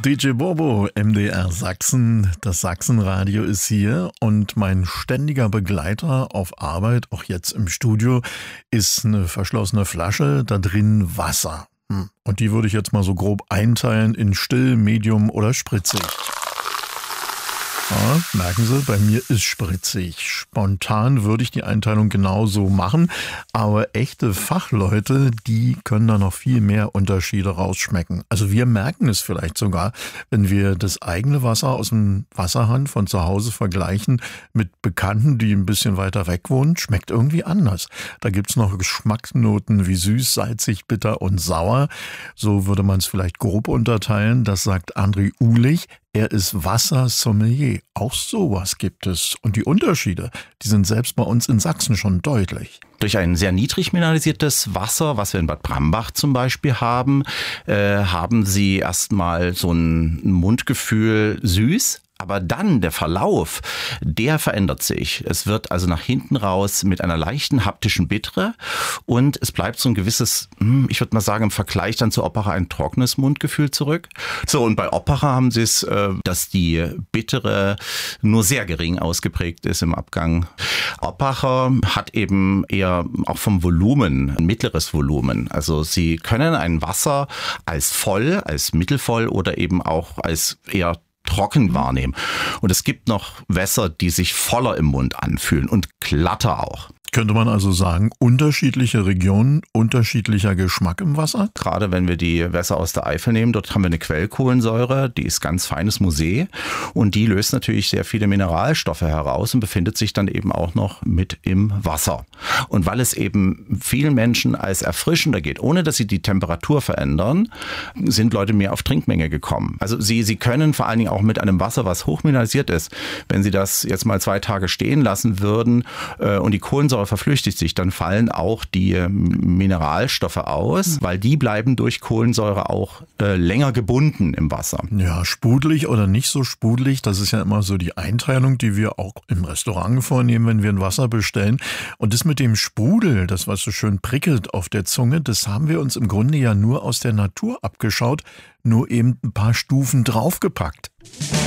DJ Bobo, MDR Sachsen. Das Sachsenradio ist hier und mein ständiger Begleiter auf Arbeit, auch jetzt im Studio, ist eine verschlossene Flasche, da drin Wasser. Und die würde ich jetzt mal so grob einteilen in still, medium oder spritzig. Ja, merken Sie, bei mir ist spritzig. Spontan würde ich die Einteilung genauso machen, aber echte Fachleute, die können da noch viel mehr Unterschiede rausschmecken. Also wir merken es vielleicht sogar, wenn wir das eigene Wasser aus dem Wasserhahn von zu Hause vergleichen mit Bekannten, die ein bisschen weiter weg wohnen, schmeckt irgendwie anders. Da gibt's noch Geschmacksnoten wie süß, salzig, bitter und sauer. So würde man es vielleicht grob unterteilen. Das sagt André Uhlich. Er ist Wassersommelier. Auch sowas gibt es. Und die Unterschiede, die sind selbst bei uns in Sachsen schon deutlich. Durch ein sehr niedrig mineralisiertes Wasser, was wir in Bad Brambach zum Beispiel haben, haben Sie erstmal so ein Mundgefühl süß. Aber dann der Verlauf, der verändert sich. Es wird also nach hinten raus mit einer leichten haptischen Bittere und es bleibt so ein gewisses, ich würde mal sagen, im Vergleich dann zu Oppacher ein trockenes Mundgefühl zurück. So, und bei Oppacher haben Sie es, dass die Bittere nur sehr gering ausgeprägt ist im Abgang. Oppacher hat eben eher auch vom Volumen, ein mittleres Volumen. Also Sie können ein Wasser als voll, als mittelvoll oder eben auch als eher trocken wahrnehmen. Und es gibt noch Wässer, die sich voller im Mund anfühlen und glatter auch. Könnte man also sagen, unterschiedliche Regionen, unterschiedlicher Geschmack im Wasser? Gerade wenn wir die Wässer aus der Eifel nehmen, dort haben wir eine Quellkohlensäure, die ist ganz feines Mousset und die löst natürlich sehr viele Mineralstoffe heraus und befindet sich dann eben auch noch mit im Wasser. Und weil es eben vielen Menschen als erfrischender geht, ohne dass sie die Temperatur verändern, sind Leute mehr auf Trinkmenge gekommen. Also sie können vor allen Dingen auch mit einem Wasser, was hochmineralisiert ist, wenn sie das jetzt mal 2 Tage stehen lassen würden und die Kohlensäure verflüchtigt sich, dann fallen auch die Mineralstoffe aus, weil die bleiben durch Kohlensäure auch länger gebunden im Wasser. Ja, sprudelig oder nicht so sprudelig, das ist ja immer so die Einteilung, die wir auch im Restaurant vornehmen, wenn wir ein Wasser bestellen. Und das mit dem Sprudel, das was so schön prickelt auf der Zunge, das haben wir uns im Grunde ja nur aus der Natur abgeschaut, nur eben ein paar Stufen draufgepackt.